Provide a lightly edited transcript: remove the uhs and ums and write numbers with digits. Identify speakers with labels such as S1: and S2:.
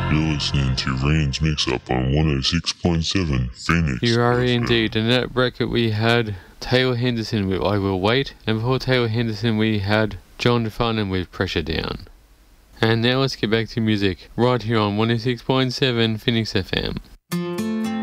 S1: You're listening to Rain's Mix Up on 106.7 Phoenix.
S2: You are
S1: FM.
S2: indeed. In that bracket we had Taylor Henderson with I Will Wait, and before Taylor Henderson we had John Farnham with Pressure Down. And now let's get back to music, right here on 106.7 Phoenix FM.